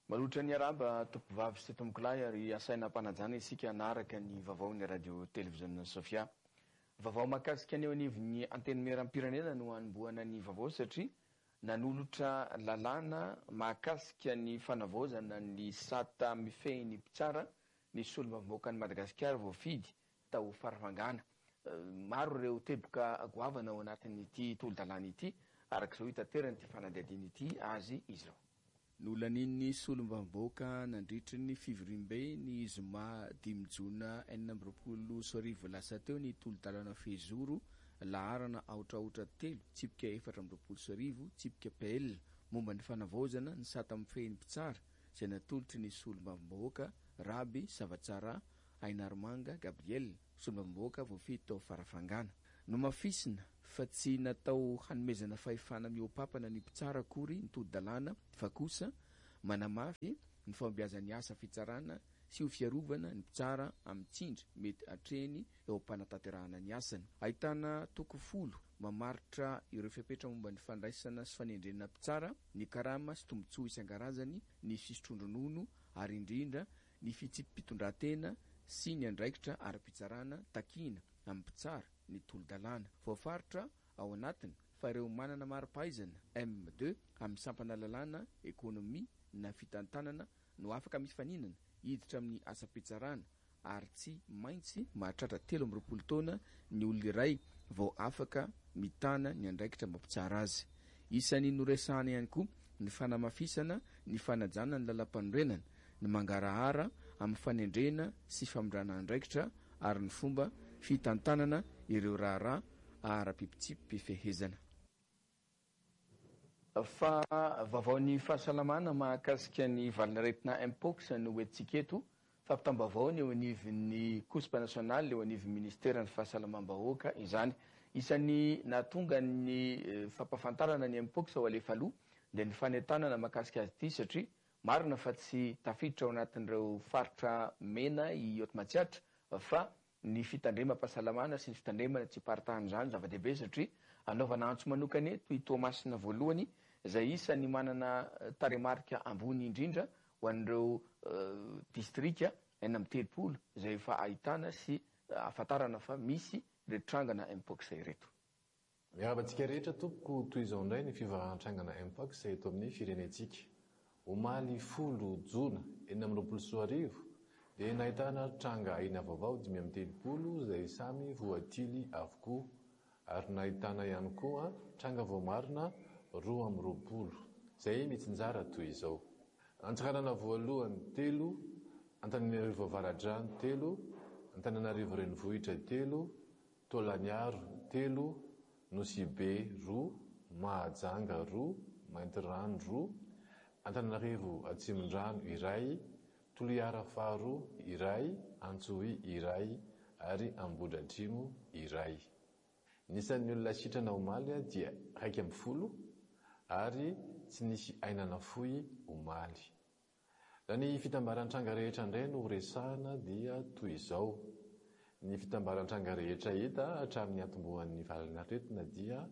Malotra ny araba tompovavy sy tombokolay ary asaina mpanajana isika naaraka ny vaovaon'ny radio televiziona Sofia. Vaovao mahakasika aneo anivon'ny anteny meram-pirenena no anombohana ny vaovao satria nanolotra lalàna mahakasika ny fanavaozana ny sata mifehy mpitsara ny solombavamboaka ny Madagasikara voafidy tao farafangana. Maro ireo teboka goavana ao anatin'ity tolo-dalàna ity arak'izao hitaterany ity fanadihadiana ity azy izy ireo. Nolanin'ny solombavamboaka nandritry ny fivoriam-be ny zoma 5 jona 2024 lasa teo ny tolo-dalàna Fezoro laharana aotraotra 3 tsipika 420 tsipika PL momba ny fanavaozana ny sata mifehy mpitsara izay natolotry ny solombavamboaka Raby Savatsara Ainarmanga Gabriel solombavamboaka voafidy tao farafangana. No mafisina fa tsy natao hanomezana fahefana mihoapapana ny mpitsara akory ny tolo-dalàna fa kosa manamafy ny fambeazan'ny asa fitsarana sy ho fiarovana ny mpitsara amin'tsindry mety atreny eo am-panatanterahana ny asany. Ahitana toko 10 mamaritra ireo fepetra momba ny fandraisana sy fanendrenana mpitsara, ny karama sy tombotsoa isan-karazany, ny fisotronono ary indrindra ny fitsipim-pitondran-tena sy ny andraikitra ara-pitsarana takina amin'ny mpitsara ny tolo-dalàna. Voafaritra ao anatiny fa ireo manana mari-pahaizana M2 amin'ny sampana lalàna, ekonomia na fitantanana no afaka mifaninana hiditra amin'ny asa-pitsarana ary tsy maintsy mahatratra 13 taona ny olona iray vao afaka mitana ny andraikitra mampitsara azy. Isan'ny noresahana ihany koa ny fanamafisana ny fanajana ny lalam-panorenana, ny mangarahara amin'ny fanendrena sy famindrana andraikitra ary ny fomba fitantanana ireo raharaha ara-pipitsipy fehezana. Fa vaovaon'ny fahasalamana mahakasika ny valinaretina Mpox no hoentsika eto fampitambavao eo anivon'ny COSP national eo anivon'ny ministera ny fahasalamam-bahoaka izany. Isan'ny nahatonga ny fampafantarana ny Mpox ao alefa aloha dia ny fanentanana mahakasika azy ity satria marina fa tsy tafiditra ao anatin'ireo faritra mena i Otmatsiatra fa ny fitandrema-pahasalamana sy ny fitandremana tsy paritahan'izany zava-dehibe satria anaovana antso manokana eto i Toamasina voalohany izay isan'ny manana taremarika ambony indrindra ho an'ireo distrika 13 izay efa ahitana sy afantarana fa misy retrangana Mpox ireto. Miarabantsika rehetra tompoko toy izao indray ny fivahan-trangana Mpox eto amin'ny firenentsika. Omaly 10 jona 2024 dia nahitana tranga ina vaovao 530 izay samy voatily avokoa ary nahitana ihany koa tranga voamarina 220 izay mitsinjara toy izao. Antsaranana voalohany 3, Antananarivo Avaradrano 3, Antananarivo Renivohitra 3, Tolaniaro 3, Nosibe 2, Mahajanga 2, Maintirano 2, Antananarivo Atsimondrano iray, Toliara Faro iray, Antsohi iray ary Ambodratrimo iray. Nisan'ny olona sitrana Omaly dia 140 ary tsy nisy ainana fohy Omaly. Raha ny fitambaran-tranga rehetra indray no resahana dia toy izao. Ny fitambaran-tranga rehetra hita hatramin'ny atombohan'ny valinaretina dia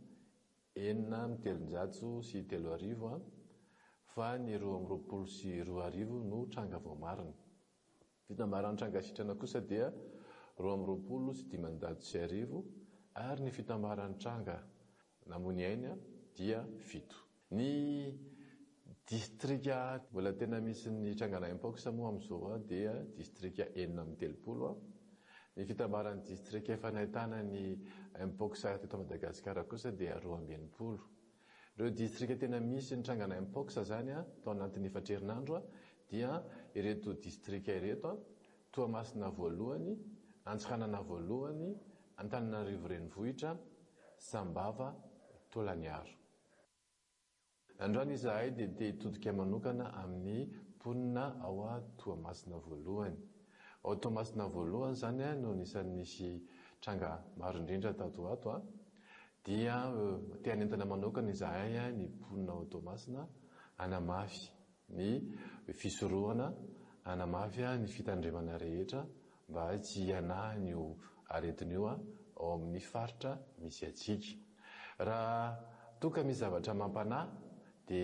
4,330 fa ny 220 sy 2,000 no tranga voamarina. Fitambaran-tranga sitrana kosa dia 220 sy 500 ary ny fitambaran-tranga namony aina dia 7. Ny distrika mbola tena misy ny trangana Mpox moa amin'izao dia distrika 430. Ny fitambaran'ny distrika efa nahitana ny Mpox teto Madagasikara kosa dia 220. Ireo distrika tena misy ny trangana Mpox zany tao anatin'ny efatrerinandro dia ireto distrika ireto: Toamasina voalohany, Antsiranana voalohany, Antananarivo Renivohitra, Sambava, Tolaniaro. Androany izahay dia te hitodika manokana amin'ny mponina ao Toamasina voalohany. Ao Toamasina voalohany zany no nisan'ny nisy tranga maro indrindra tato ato dia te hanentana manokana izahay ny mponina ao Toamasina hanamafy ny fisorohana, hanamafy ny fitandremana rehetra mba tsy hanahy io aretin'io ao amin'ny faritra misy atsika. Raha toka misy zavatra mampanahy dia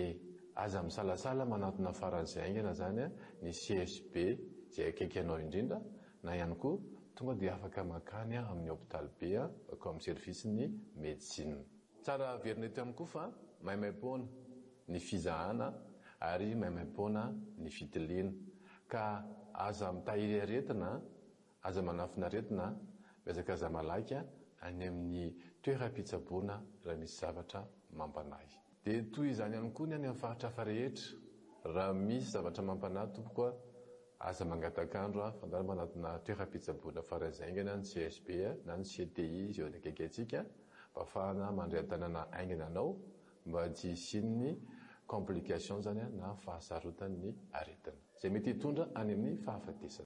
aza misalasala manatona faran'izay aingana zany ny CSB zay akaiky anao indrindra na ihany koa tonga dia afaka makany amin'ny hôpitaly be ako amin'ny servisy-ny médecine. Tsara averina eto ihany koa fa maimaimpoana ny fizahana ary maimaimpoana ny fitiliana ka aza mitahiry aretina, aza manafina aretina, betsaka aza malaky any amin'ny toeram-pitsaboana raha misy zavatra mampanahy. Dia toy izany ihany koa ny any amin'ny faritra hafa rehetra, raha misy zavatra mampanahy tompoka aza mangatakandro fandaro manatona toeram-pitsaboana faran'izay aingana ny CSB na ny CTI izay akaiky antsika mba ahafahana mandray tanàna aingana anao mba tsy hisian'ny complication zany na fahasarotan'ny aretina izay mety hitondra any amin'ny fahafatesana.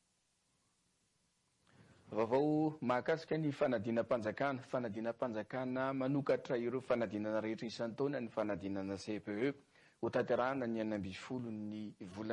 Vaovao mahakasika ny fanadinam-panjakana manokatra ireo fanadinana rehetra isan-taona ny fanadinana CPE ho tanterahana ny 20 ny volana